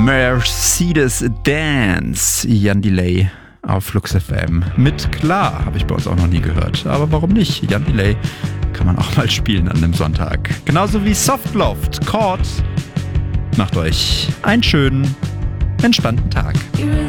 Mercedes Dance, Jan Delay auf Flux FM. Mit Klar habe ich bei uns auch noch nie gehört. Aber warum nicht? Jan Delay kann man auch mal spielen an einem Sonntag. Genauso wie Softloft, Chord. Macht euch einen schönen, entspannten Tag.